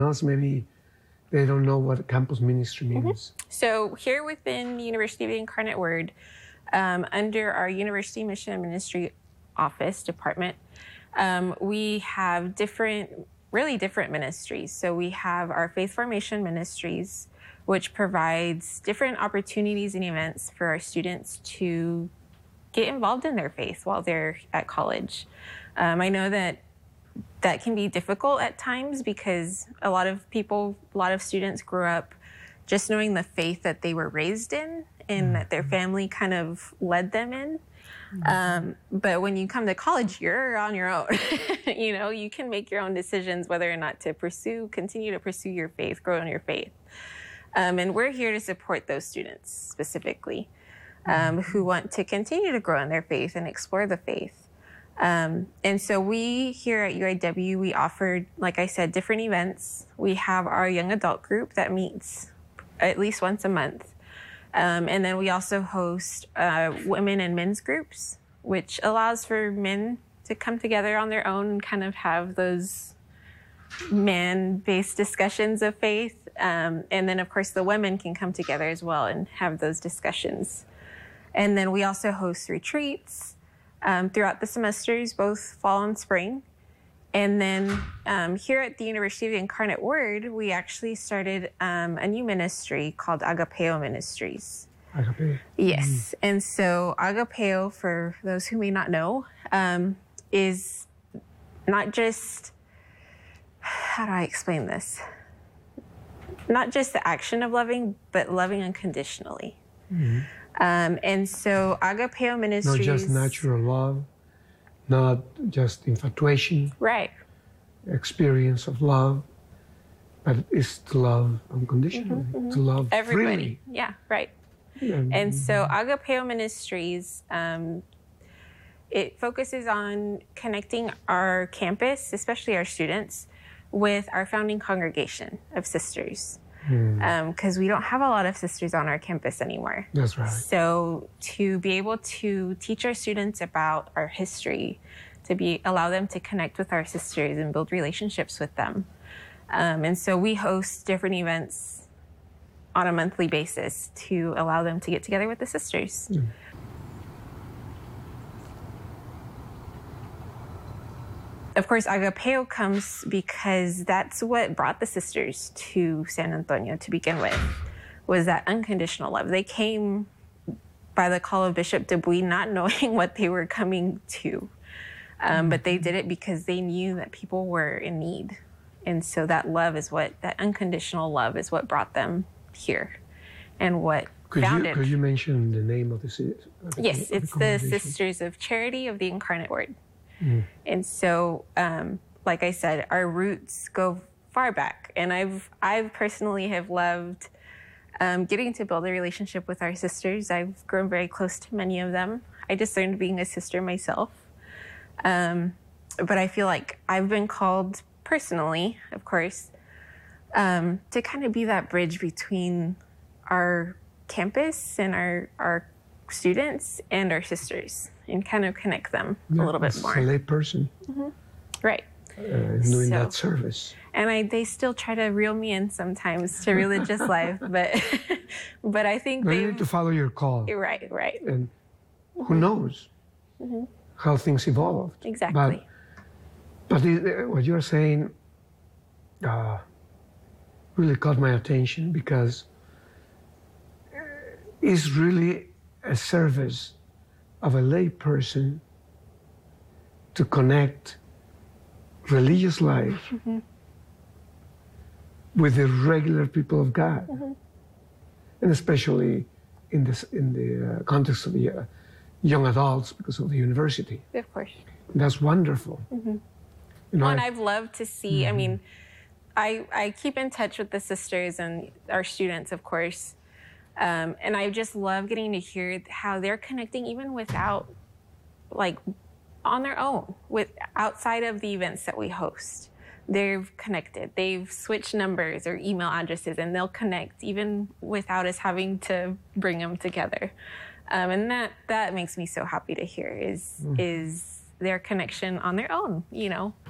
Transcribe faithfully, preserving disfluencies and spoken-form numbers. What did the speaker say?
else, maybe they don't know what campus ministry means. Mm-hmm. So here within the University of the Incarnate Word, um, under our University Mission and Ministry Office department, um, we have different, really different ministries. So we have our Faith Formation Ministries, which provides different opportunities and events for our students to get involved in their faith while they're at college. Um, I know that that can be difficult at times because a lot of people, a lot of students grew up just knowing the faith that they were raised in and mm-hmm. that their family kind of led them in. Mm-hmm. Um, but when you come to college, you're on your own. You know, you can make your own decisions whether or not to pursue, continue to pursue your faith, grow in your faith. Um, and we're here to support those students specifically um, who want to continue to grow in their faith and explore the faith. Um, and so we here at U I W, we offer, like I said, different events. We have our young adult group that meets at least once a month. Um, and then we also host uh, women and men's groups, which allows for men to come together on their own and kind of have those man-based discussions of faith. Um, and then, of course, the women can come together as well and have those discussions. And then we also host retreats Um, throughout the semesters, both fall and spring. And then um, here at the University of the Incarnate Word, we actually started um, a new ministry called Agapeo Ministries. Agapeo. Yes. Mm. And so Agapeo, for those who may not know, um, is not just, how do I explain this? Not just the action of loving, but loving unconditionally. Mm. Um, and so Agapeo Ministries... Not just natural love, not just infatuation. Right. Experience of love, but it's to love unconditionally, mm-hmm, mm-hmm. to love everybody. Freely. Yeah, right. Yeah. And so Agapeo Ministries, um, it focuses on connecting our campus, especially our students, with our founding congregation of sisters. Because um, we don't have a lot of sisters on our campus anymore. That's right. So to be able to teach our students about our history, to be allow them to connect with our sisters and build relationships with them. Um, and so we host different events on a monthly basis to allow them to get together with the sisters. Mm. Of course, Agapeo comes because that's what brought the sisters to San Antonio to begin with, was that unconditional love. They came by the call of Bishop Dubuis, not knowing what they were coming to. Um, but they did it because they knew that people were in need. And so that love is what, that unconditional love is what brought them here and what could founded. You, could you mention the name of the city? Yes, it's the Sisters of Charity of the Incarnate Word. Mm. And so, um, like I said, our roots go far back. And I've, I've personally have loved um, getting to build a relationship with our sisters. I've grown very close to many of them. I discerned being a sister myself. Um, but I feel like I've been called personally, of course, um, to kind of be that bridge between our campus and our, our students and our sisters and kind of connect them yeah, a little bit more. As a lay person. Mm-hmm. Right. Uh, doing so, that service. And I, they still try to reel me in sometimes to religious life, but but I think no, they you need to follow your call. Right, right. And mm-hmm. who knows mm-hmm. how things evolved. Exactly. But, but it, what you're saying uh, really caught my attention because it's really a service of a lay person to connect religious life mm-hmm. with the regular people of God, mm-hmm. and especially in this in the uh, context of the uh, young adults because of the university. Of course, that's wonderful. Mm-hmm. You know, well, and I've loved to see. Mm-hmm. I mean, I I keep in touch with the sisters and our students, of course. Um, and I just love getting to hear how they're connecting even without, like, on their own, with outside of the events that we host. They've connected. They've switched numbers or email addresses, and they'll connect even without us having to bring them together. Um, and that that makes me so happy to hear is mm. is their connection on their own, you know,